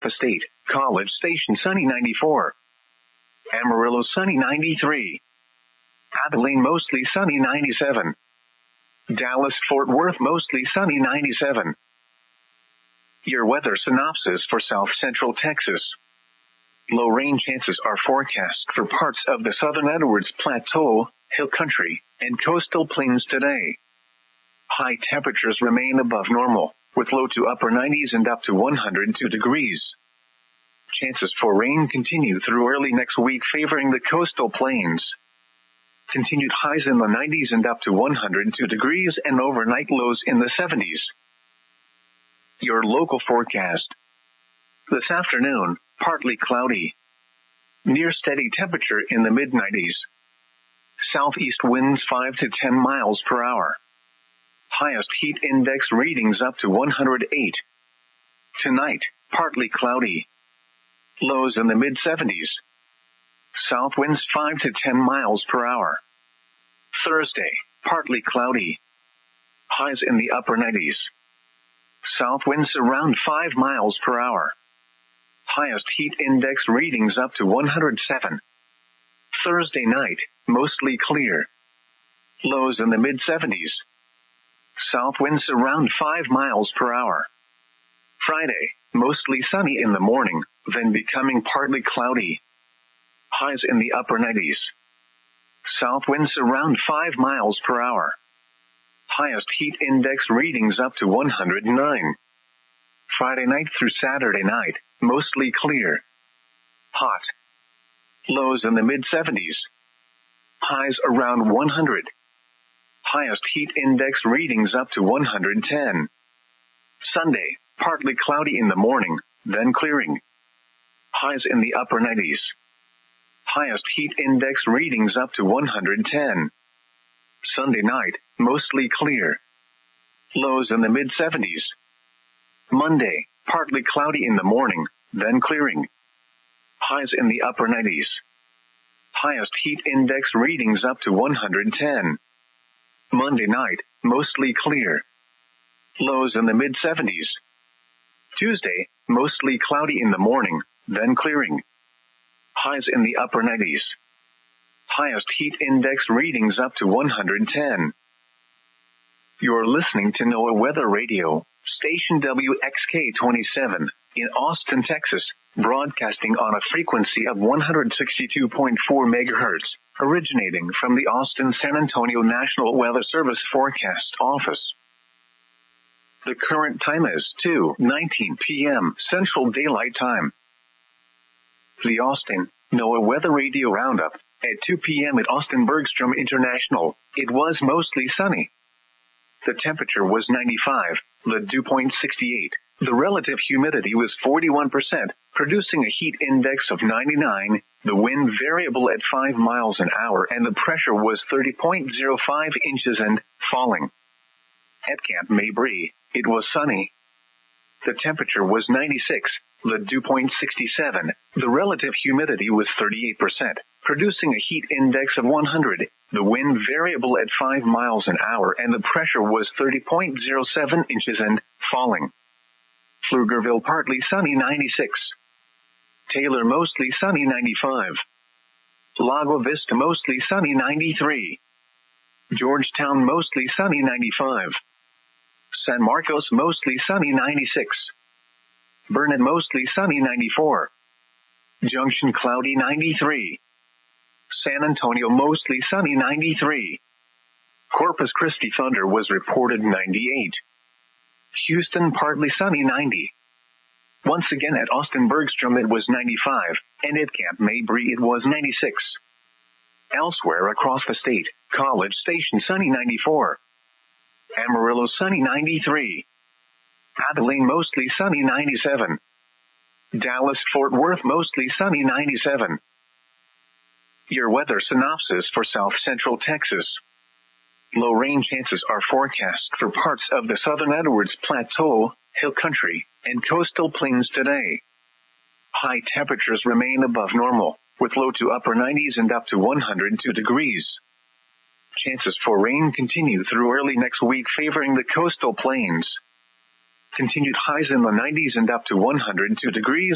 the state. College Station sunny 94. Amarillo sunny 93. Abilene mostly sunny 97. Dallas Fort Worth mostly sunny 97. Your weather synopsis for South Central Texas. Low rain chances are forecast for parts of the southern Edwards Plateau, Hill Country, and coastal plains today. High temperatures remain above normal, with low to upper 90s and up to 102 degrees. Chances for rain continue through early next week, favoring the coastal plains. Continued highs in the 90s and up to 102 degrees and overnight lows in the 70s. Your local forecast. This afternoon, partly cloudy. Near steady temperature in the mid-90s. Southeast winds 5 to 10 miles per hour. Highest heat index readings up to 108. Tonight, partly cloudy. Lows in the mid-70s. South winds 5 to 10 miles per hour. Thursday, partly cloudy. Highs in the upper 90s. South winds around 5 miles per hour. Highest heat index readings up to 107. Thursday night, mostly clear. Lows in the mid-70s. South winds around 5 miles per hour. Friday, mostly sunny in the morning, then becoming partly cloudy. Highs in the upper 90s. South winds around 5 miles per hour. Highest heat index readings up to 109. Friday night through Saturday night, mostly clear. Hot. Lows in the mid-70s. Highs around 100. Highest heat index readings up to 110. Sunday, partly cloudy in the morning, then clearing. Highs in the upper 90s. Highest heat index readings up to 110. Sunday night, mostly clear. Lows in the mid-70s. Monday, partly cloudy in the morning, then clearing. Highs in the upper 90s. Highest heat index readings up to 110. Monday night, mostly clear. Lows in the mid-70s. Tuesday, mostly cloudy in the morning, then clearing. Highs in the upper 90s. Highest heat index readings up to 110. You're listening to NOAA Weather Radio, station WXK-27, in Austin, Texas, broadcasting on a frequency of 162.4 megahertz, originating from the Austin-San Antonio National Weather Service Forecast Office. The current time is 2:19 p.m. Central Daylight Time. The Austin NOAA Weather Radio Roundup. At 2 p.m. at Austin Bergstrom International, it was mostly sunny. The temperature was 95, the dew point 68. The relative humidity was 41%, producing a heat index of 99, the wind variable at 5 miles an hour, and the pressure was 30.05 inches and falling. At Camp Mabry, it was sunny. The temperature was 96, the dew point 67. The relative humidity was 38%, producing a heat index of 100, the wind variable at 5 miles an hour, and the pressure was 30.07 inches and falling. Pflugerville partly sunny 96. Taylor mostly sunny 95. Lago Vista mostly sunny 93. Georgetown mostly sunny 95. San Marcos mostly sunny 96. Burnet mostly sunny 94. Junction cloudy 93. San Antonio mostly sunny 93. Corpus Christi thunder was reported 98. Houston partly sunny 90. Once again at Austin Bergstrom it was 95, and at Camp Mabry it was 96. Elsewhere across the state, College Station sunny 94. Amarillo sunny 93. Abilene mostly sunny 97. Dallas Fort Worth mostly sunny 97. Your weather synopsis for South Central Texas. Low rain chances are forecast for parts of the southern Edwards Plateau, Hill Country, and coastal plains today. High temperatures remain above normal, with low to upper 90s and up to 102 degrees. Chances for rain continue through early next week, favoring the coastal plains. Continued highs in the 90s and up to 102 degrees.